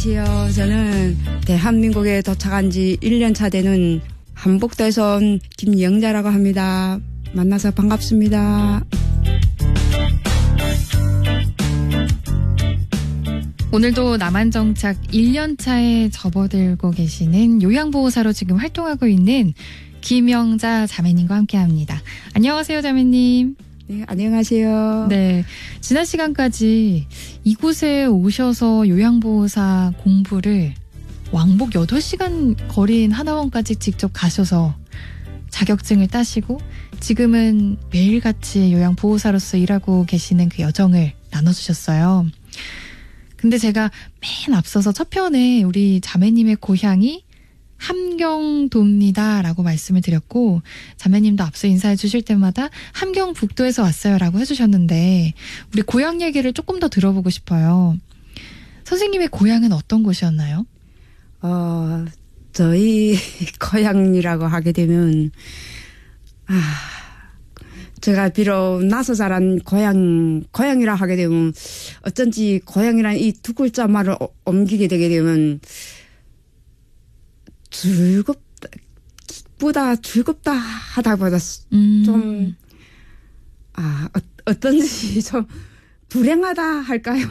안녕하세요. 저는 대한민국에 도착한 지 1년 차 되는 한복도에서 온 김영자라고 합니다. 만나서 반갑습니다. 오늘도 남한정착 1년 차에 접어들고 계시는 요양보호사로 지금 활동하고 있는 김영자 자매님과 함께합니다. 안녕하세요, 자매님. 네, 안녕하세요. 네, 지난 시간까지 이곳에 오셔서 요양보호사 공부를 왕복 8시간 거리인 하나원까지 직접 가셔서 자격증을 따시고 지금은 매일같이 요양보호사로서 일하고 계시는 그 여정을 나눠주셨어요. 근데 제가 맨 앞서서 첫 편에 우리 자매님의 고향이 함경도입니다 라고 말씀을 드렸고, 자매님도 앞서 인사해 주실 때마다 함경북도에서 왔어요 라고 해주셨는데, 우리 고향 얘기를 조금 더 들어보고 싶어요. 선생님의 고향은 어떤 곳이었나요? 저희 고향이라고 하게 되면 제가 비록 나서 자란 고향이라 하게 되면 어쩐지 고향이라는 이 두 글자 말을 옮기게 되게 되면 기쁘다, 즐겁다 하다보다 좀 어떤지 좀 불행하다 할까요?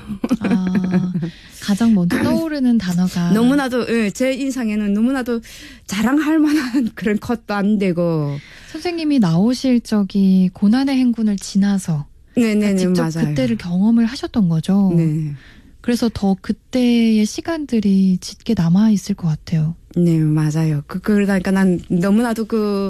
가장 먼저 떠오르는 단어가 너무나도 제 인상에는 너무나도 자랑할 만한 그런 것도 안 되고, 선생님이 나오실 적이 고난의 행군을 지나서 네네네, 직접 맞아요. 그때를 경험을 하셨던 거죠. 네. 그래서 더 그때의 시간들이 짙게 남아 있을 것 같아요. 네, 맞아요. 그러다니까 난 너무나도